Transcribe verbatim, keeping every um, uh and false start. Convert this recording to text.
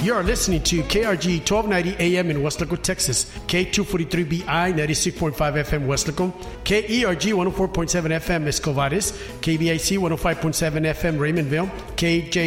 You are listening to K R G twelve ninety A M in Weslaco, Texas, K two forty-three B I ninety-six point five F M Weslaco, K E R G one oh four point seven F M Escovares, K B I C one oh five point seven F M Raymondville, K J